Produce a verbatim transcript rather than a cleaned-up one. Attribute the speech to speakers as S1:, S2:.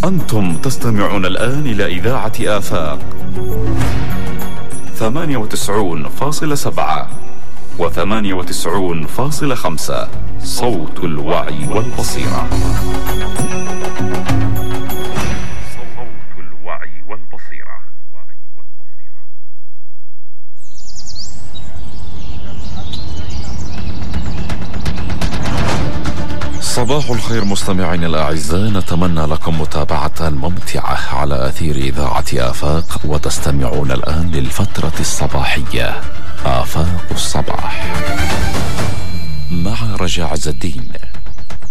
S1: أنتم تستمعون الآن إلى إذاعة آفاق ثمانية وتسعون فاصلة سبعة وثمانية وتسعون فاصلة خمسة، صوت الوعي والبصيرة. صوت الوعي والبصيرة. صباح الخير مستمعين الأعزاء، نتمنى لكم متابعة ممتعة على أثير إذاعة آفاق، وتستمعون الآن للفترة الصباحية آفاق الصباح مع رجاء عز الدين.